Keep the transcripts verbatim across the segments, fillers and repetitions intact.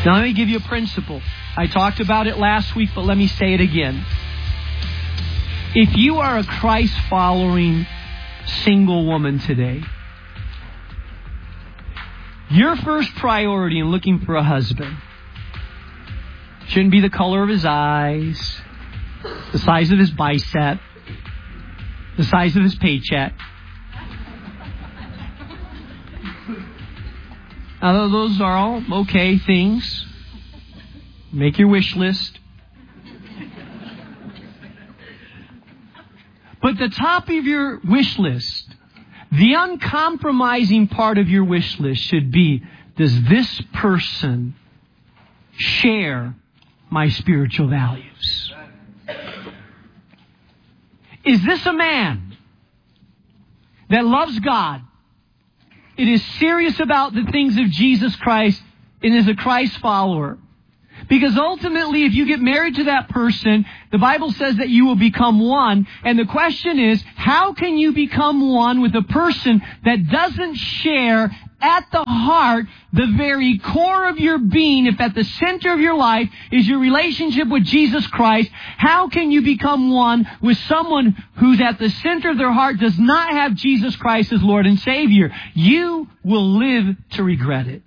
Now let me give you a principle. I talked about it last week, but let me say it again. If you are a Christ-following single woman today, your first priority in looking for a husband shouldn't be the color of his eyes, the size of his bicep, the size of his paycheck. Now, those are all okay things. Make your wish list. But the top of your wish list, the uncompromising part of your wish list should be, does this person share my spiritual values? Is this a man that loves God? It is serious about the things of Jesus Christ and is a Christ follower. Because ultimately, if you get married to that person, the Bible says that you will become one. And the question is, how can you become one with a person that doesn't share at the heart, the very core of your being? If at the center of your life is your relationship with Jesus Christ, how can you become one with someone who's at the center of their heart does not have Jesus Christ as Lord and Savior? You will live to regret it.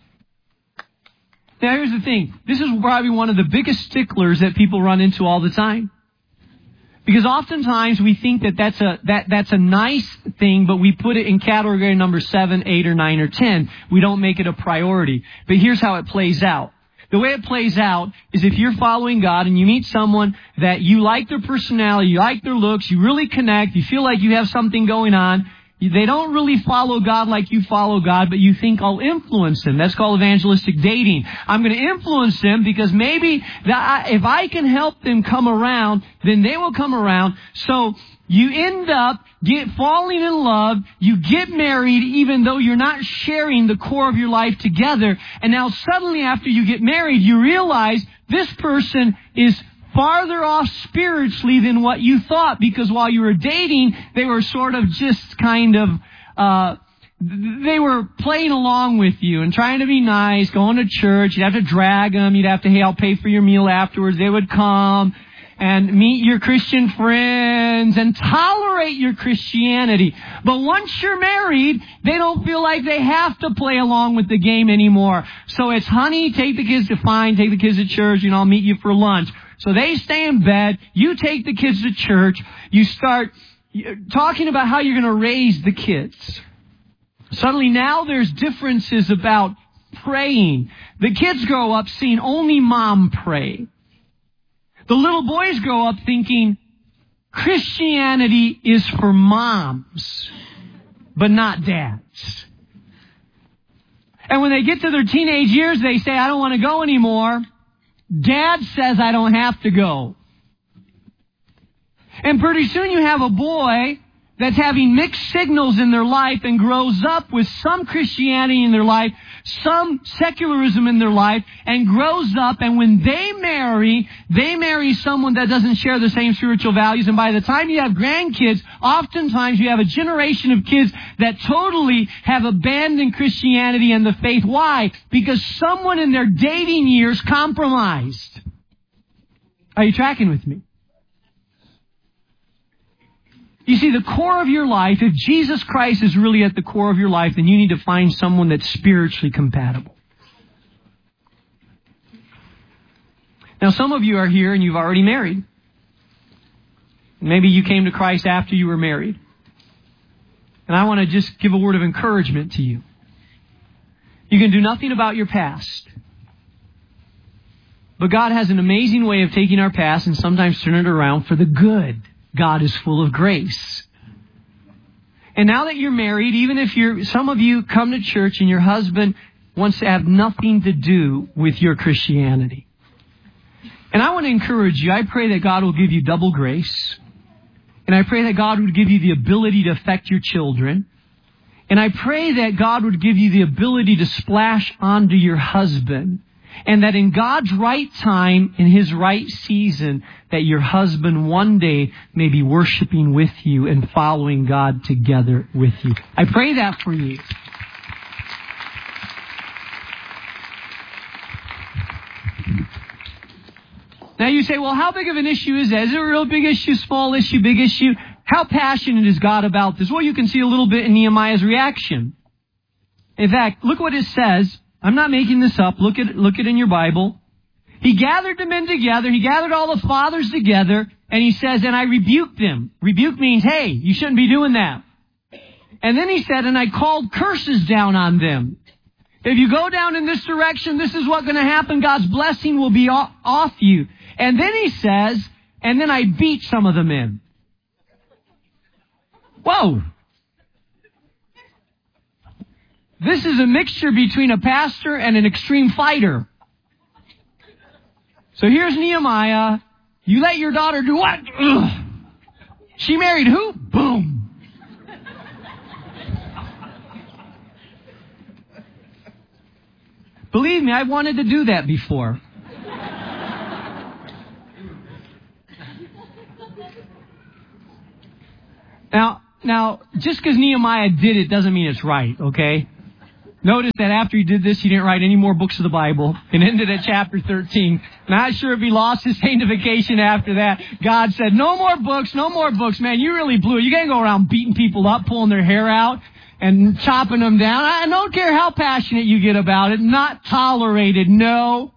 Now, here's the thing. This is probably one of the biggest sticklers that people run into all the time. Because oftentimes we think that that's a, that, that's a nice thing, but we put it in category number seven, eight, or nine, or ten. We don't make it a priority. But here's how it plays out. The way it plays out is if you're following God and you meet someone that you like their personality, you like their looks, you really connect, you feel like you have something going on, they don't really follow God like you follow God, but you think, I'll influence them. That's called evangelistic dating. I'm going to influence them because maybe that I, if I can help them come around, then they will come around. So you end up get falling in love. You get married even though you're not sharing the core of your life together. And now suddenly after you get married, you realize this person is farther off spiritually than what you thought, because while you were dating, they were sort of just kind of, uh, they were playing along with you and trying to be nice, going to church. You'd have to drag them. You'd have to, hey, I'll pay for your meal afterwards. They would come and meet your Christian friends and tolerate your Christianity. But once you're married, they don't feel like they have to play along with the game anymore. So it's, honey, take the kids to fine, take the kids to church, and I'll meet you for lunch. So they stay in bed. You take the kids to church. You start talking about how you're going to raise the kids. Suddenly now there's differences about praying. The kids grow up seeing only mom pray. The little boys grow up thinking Christianity is for moms, but not dads. And when they get to their teenage years, they say, I don't want to go anymore. Dad says I don't have to go. And pretty soon you have a boy that's having mixed signals in their life and grows up with some Christianity in their life, some secularism in their life, and grows up, and when they marry, they marry someone that doesn't share the same spiritual values. And by the time you have grandkids, oftentimes you have a generation of kids that totally have abandoned Christianity and the faith. Why? Because someone in their dating years compromised. Are you tracking with me? You see, the core of your life, if Jesus Christ is really at the core of your life, then you need to find someone that's spiritually compatible. Now, some of you are here and you've already married. Maybe you came to Christ after you were married. And I want to just give a word of encouragement to you. You can do nothing about your past. But God has an amazing way of taking our past and sometimes turning it around for the good. God is full of grace. And now that you're married, even if you're, some of you come to church and your husband wants to have nothing to do with your Christianity. And I want to encourage you. I pray that God will give you double grace. And I pray that God would give you the ability to affect your children. And I pray that God would give you the ability to splash onto your husband. And that in God's right time, in His right season, that your husband one day may be worshiping with you and following God together with you. I pray that for you. Now you say, well, how big of an issue is that? Is it a real big issue, small issue, big issue? How passionate is God about this? Well, you can see a little bit in Nehemiah's reaction. In fact, look what it says. I'm not making this up. Look at look at it in your Bible. He gathered the men together. He gathered all the fathers together. And he says, and I rebuked them. Rebuke means, hey, you shouldn't be doing that. And then he said, and I called curses down on them. If you go down in this direction, this is what's going to happen. God's blessing will be off you. And then he says, and then I beat some of the men. Whoa. This is a mixture between a pastor and an extreme fighter. So here's Nehemiah. You let your daughter do what? Ugh. She married who? Boom. Believe me, I wanted to do that before. Now, now, just because Nehemiah did it doesn't mean it's right, okay? Notice that after he did this, he didn't write any more books of the Bible. It ended at chapter thirteen. Not sure if he lost his sanctification after that. God said, no more books, no more books. Man, you really blew it. You can't go around beating people up, pulling their hair out, and chopping them down. I don't care how passionate you get about it. Not tolerated, no.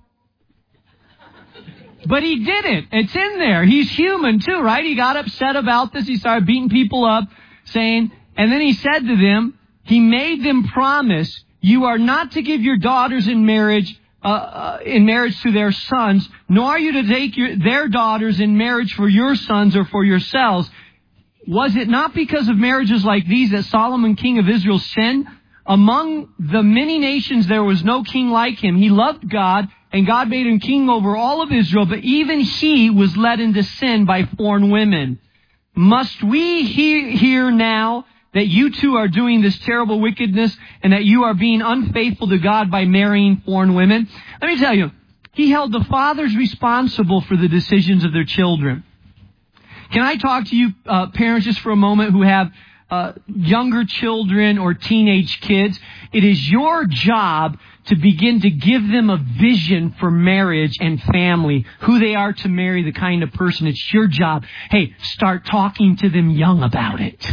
But he did it. It's in there. He's human too, right? He got upset about this. He started beating people up, saying, and then he said to them, he made them promise, you are not to give your daughters in marriage, uh, uh, in marriage to their sons, nor are you to take your, their daughters in marriage for your sons or for yourselves. Was it not because of marriages like these that Solomon, king of Israel, sinned? Among the many nations there was no king like him. He loved God, and God made him king over all of Israel, but even he was led into sin by foreign women. Must we hear, hear now that you too are doing this terrible wickedness and that you are being unfaithful to God by marrying foreign women? Let me tell you, he held the fathers responsible for the decisions of their children. Can I talk to you uh, parents just for a moment who have uh, younger children or teenage kids? It is your job to begin to give them a vision for marriage and family, who they are to marry, the kind of person. It's your job. Hey, start talking to them young about it.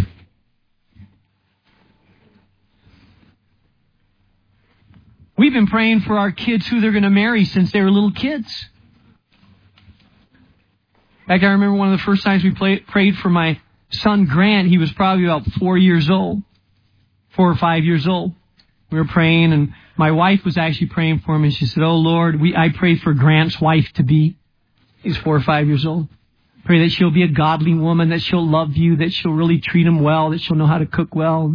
We've been praying for our kids who they're going to marry since they were little kids. In fact, I remember one of the first times we play, prayed for my son Grant. He was probably about four years old, four or five years old. We were praying, and my wife was actually praying for him, and she said, oh, Lord, we I pray for Grant's wife to be. He's four or five years old. Pray that she'll be a godly woman, that she'll love you, that she'll really treat him well, that she'll know how to cook well.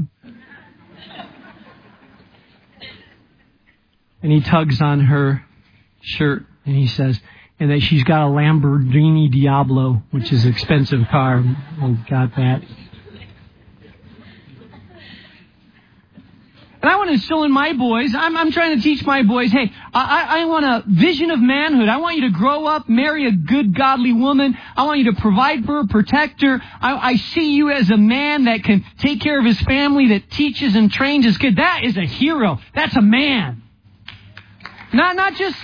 And he tugs on her shirt, and he says, and that she's got a Lamborghini Diablo, which is an expensive car. Oh, got that. And I want to instill in my boys, I'm, I'm trying to teach my boys, hey, I, I want a vision of manhood. I want you to grow up, marry a good, godly woman. I want you to provide for her, protect her. I, I see you as a man that can take care of his family, that teaches and trains his kid. That is a hero. That's a man. Not, not just,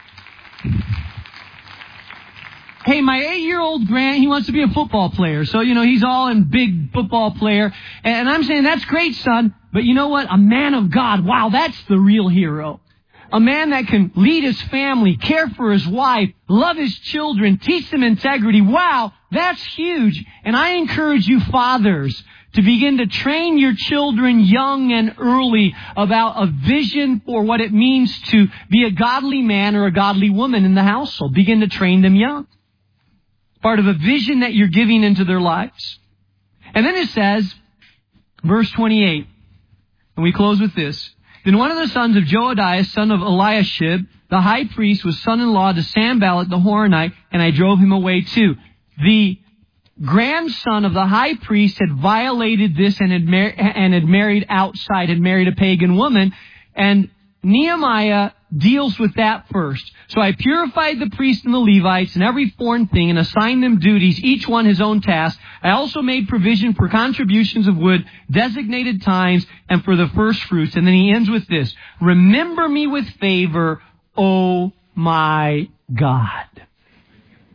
hey, my eight-year-old Grant, he wants to be a football player. So, you know, he's all in big football player. And I'm saying, that's great, son. But you know what? A man of God, wow, that's the real hero. A man that can lead his family, care for his wife, love his children, teach them integrity. Wow, that's huge. And I encourage you fathers to begin to train your children young and early about a vision for what it means to be a godly man or a godly woman in the household. Begin to train them young. Part of a vision that you're giving into their lives. And then it says, verse twenty-eight, and we close with this. Then one of the sons of Joadiah, son of Eliashib, the high priest, was son-in-law to Sanballat the Horonite, and I drove him away too. The grandson of the high priest had violated this and had, mar- and had married outside, had married a pagan woman, and Nehemiah deals with that first. So I purified the priests and the Levites and every foreign thing and assigned them duties, each one his own task. I also made provision for contributions of wood, designated times, and for the first fruits. And then he ends with this. Remember me with favor, O my God.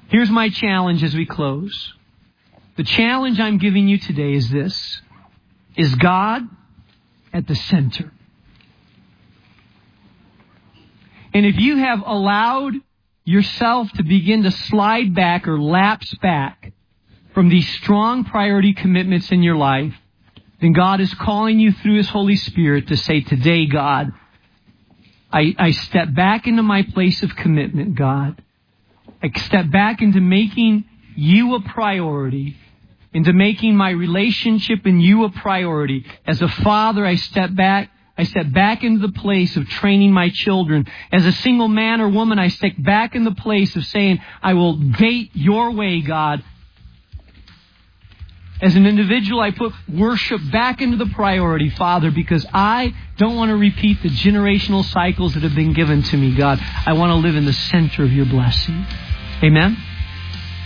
Here's my challenge as we close. The challenge I'm giving you today is this. Is God at the center? And if you have allowed yourself to begin to slide back or lapse back from these strong priority commitments in your life, then God is calling you through His Holy Spirit to say, today, God, I, I step back into my place of commitment, God. I step back into making you a priority, into making my relationship in you a priority. As a father, I step back. I step back into the place of training my children. As a single man or woman, I step back in the place of saying, I will date your way, God. As an individual, I put worship back into the priority, Father, because I don't want to repeat the generational cycles that have been given to me, God. I want to live in the center of your blessing. Amen?